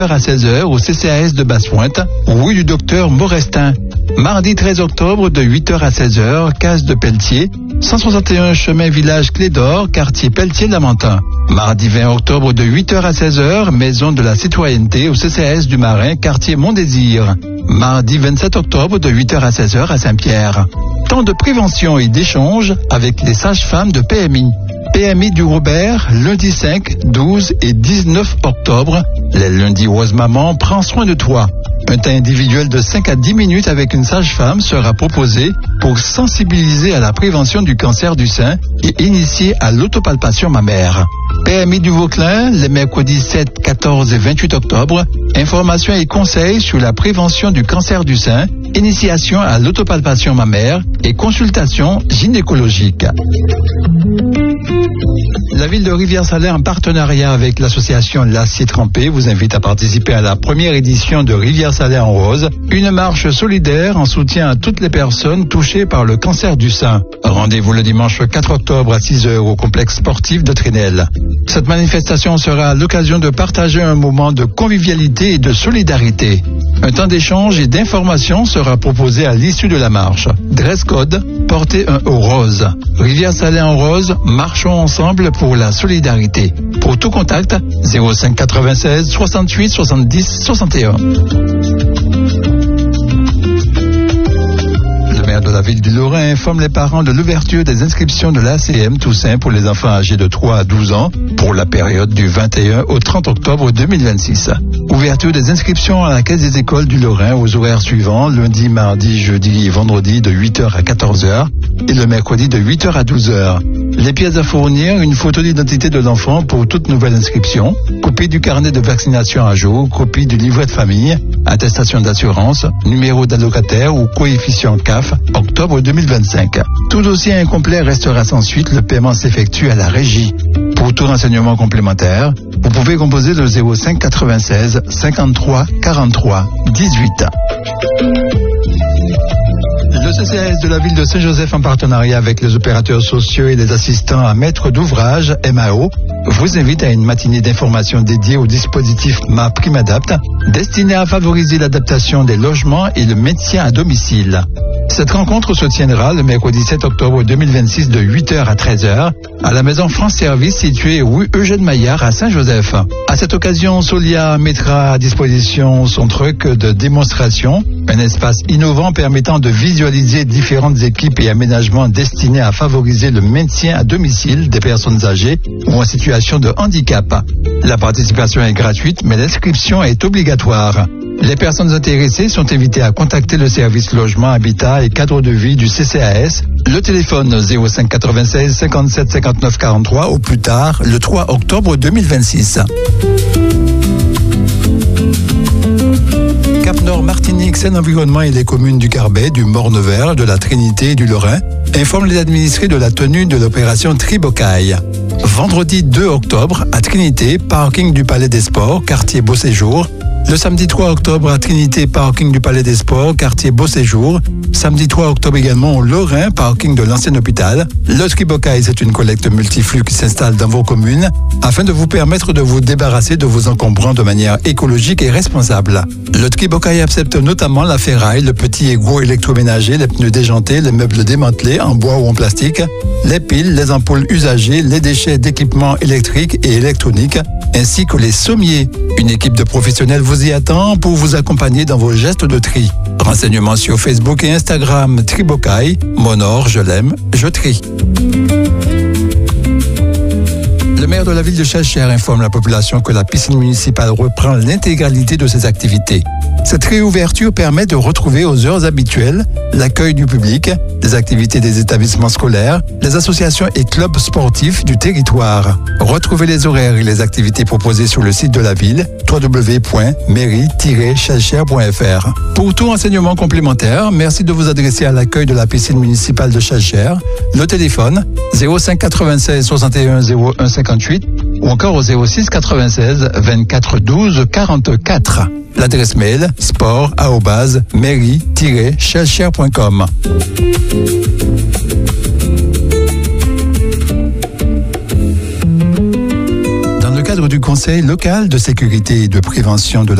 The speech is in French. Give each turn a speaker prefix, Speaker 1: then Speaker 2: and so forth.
Speaker 1: à 16h au CCAS de Basse-Pointe, rue du Docteur Maurestin. Mardi 13 octobre de 8h à 16h, case de Pelletier, 161 chemin village Clé d'Or, quartier Pelletier-Lamentin. Mardi 20 octobre de 8h à 16h, maison de la citoyenneté au CCAS du Marin, quartier Mont-Désir. Mardi 27 octobre de 8h à 16h à Saint-Pierre. Temps de prévention et d'échange avec les sages-femmes de PMI. PMI du Robert, lundi 5, 12 et 19 octobre. Les lundis Rose Maman prend soin de toi. Un temps individuel de 5 à 10 minutes avec une sage-femme sera proposé pour sensibiliser à la prévention du cancer du sein et initier à l'autopalpation mammaire. PMI du Vauclin, les mercredis 7, 14 et 28 octobre. Informations et conseils sur la prévention du cancer du sein, initiation à l'autopalpation mammaire et consultation gynécologique. La ville de Rivière-Salée, en partenariat avec l'association L'Acier Trempé, vous invite à participer à la première édition de Rivière-Salée en rose, une marche solidaire en soutien à toutes les personnes touchées par le cancer du sein. Rendez-vous le dimanche 4 octobre à 6h au complexe sportif de Trénel. Cette manifestation sera l'occasion de partager un moment de convivialité et de solidarité. Un temps d'échange et d'information sera proposé à l'issue de la marche. Dress code, portez un haut rose. Rivière-Salée en rose, marchons ensemble pour la solidarité. Pour tout contact, 05 96 68 70 61. Le maire de la ville du Lorrain informe les parents de l'ouverture des inscriptions de l'ACM Toussaint pour les enfants âgés de 3 à 12 ans pour la période du 21 au 30 octobre 2026. Ouverture des inscriptions à la Caisse des écoles du Lorrain aux horaires suivants, lundi, mardi, jeudi et vendredi de 8h à 14h et le mercredi de 8h à 12h. Les pièces à fournir, une photo d'identité de l'enfant pour toute nouvelle inscription, copie du carnet de vaccination à jour, copie du livret de famille, attestation d'assurance, numéro d'allocataire ou coefficient CAF, octobre 2025. Tout dossier incomplet restera sans suite, le paiement s'effectue à la régie. Pour tout renseignement complémentaire, vous pouvez composer le 05 96 53 43 18. Le CCAS de la ville de Saint-Joseph, en partenariat avec les opérateurs sociaux et les assistants à maître d'ouvrage, MAO, vous invite à une matinée d'information dédiée au dispositif MaPrimeAdapt, destiné à favoriser l'adaptation des logements et le maintien à domicile. Cette rencontre se tiendra le mercredi 7 octobre 2026 de 8h à 13h à la maison France Service située rue Eugène Maillard à Saint-Joseph. À cette occasion, Solia mettra à disposition son truc de démonstration, un espace innovant permettant de visualiser différentes équipes et aménagements destinés à favoriser le maintien à domicile des personnes âgées ou en situation de handicap. La participation est gratuite, mais l'inscription est obligatoire. Les personnes intéressées sont invitées à contacter le service logement, habitat et cadre de vie du CCAS, le téléphone 05 96 57 59 43 au plus tard le 3 octobre 2026. Cap-Nord, Martinique, Seine-Environnement et les communes du Carbet, du Morne-Vert, de la Trinité et du Lorrain informent les administrés de la tenue de l'opération Tribocaille. Vendredi 2 octobre, à Trinité, parking du Palais des Sports, quartier Beau Séjour. Le samedi 3 octobre à Trinité, parking du Palais des Sports, quartier Beau Séjour. Samedi 3 octobre également au Lorrain, parking de l'ancien hôpital. Le Tribocaille, c'est une collecte multiflux qui s'installe dans vos communes afin de vous permettre de vous débarrasser de vos encombrants de manière écologique et responsable. Le Tribocaille accepte notamment la ferraille, le petit et gros électroménager, les pneus déjantés, les meubles démantelés en bois ou en plastique, les piles, les ampoules usagées, les déchets d'équipements électriques et électroniques, ainsi que les sommiers. Une équipe de professionnels vous y attend pour vous accompagner dans vos gestes de tri. Renseignements sur Facebook et Instagram Tribocaille, Monor, je l'aime, je trie. Le maire de la ville de Cheshire informe la population que la piscine municipale reprend l'intégralité de ses activités. Cette réouverture permet de retrouver aux heures habituelles l'accueil du public, les activités des établissements scolaires, les associations et clubs sportifs du territoire. Retrouvez les horaires et les activités proposées sur le site de la ville www.mairie-cheshire.fr. Pour tout renseignement complémentaire, merci de vous adresser à l'accueil de la piscine municipale de Cheshire. Le téléphone 05 96 61 01 58 ou encore au 06 96 24 12 44. L'adresse mail sport@mairie-cheshire.com. Dans le cadre cadre du Conseil local de sécurité et de prévention de